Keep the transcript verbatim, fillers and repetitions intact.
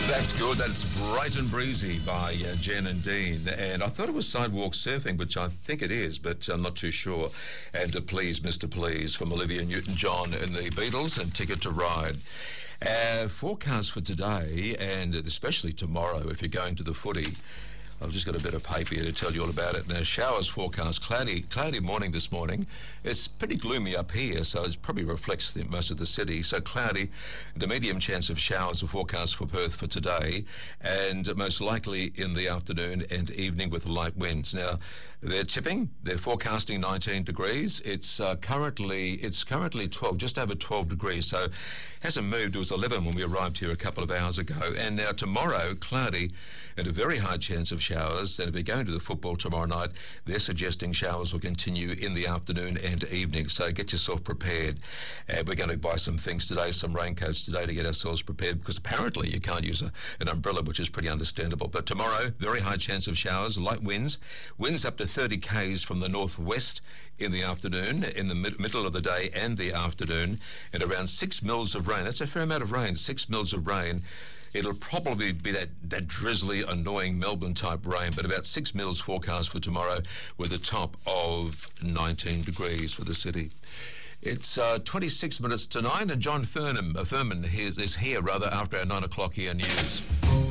That's good. That's Bright and Breezy by uh, Jen and Dean. And I thought it was Sidewalk Surfing, which I think it is, but I'm not too sure. And uh, Please, Mister Please from Olivia Newton-John and the Beatles and Ticket to Ride. Uh, forecast for today and especially tomorrow if you're going to the footy. I've just got a bit of paper here to tell you all about it. Now, showers forecast, cloudy cloudy morning this morning. It's pretty gloomy up here, so it probably reflects the, most of the city. So cloudy, the medium chance of showers are forecast for Perth for today, and most likely in the afternoon and evening with light winds. Now, they're tipping. They're forecasting nineteen degrees. It's uh, currently it's currently twelve, just over twelve degrees. So hasn't moved. It was eleven when we arrived here a couple of hours ago. And now tomorrow, cloudy and a very high chance of showers. And if you're going to the football tomorrow night, they're suggesting showers will continue in the afternoon and evening. So get yourself prepared. And we're going to buy some things today, some raincoats today to get ourselves prepared, because apparently you can't use a, an umbrella, which is pretty understandable. But tomorrow, very high chance of showers, light winds, winds up to thirty kays from the northwest in the afternoon, in the mid- middle of the day and the afternoon, and around six mils of rain. That's a fair amount of rain, six mils of rain. It'll probably be that, that drizzly, annoying Melbourne-type rain, but about six mils forecast for tomorrow with a top of nineteen degrees for the city. It's uh, twenty-six minutes to nine, and John Furnham, uh, Furman is, is here, rather, after our nine o'clock here news.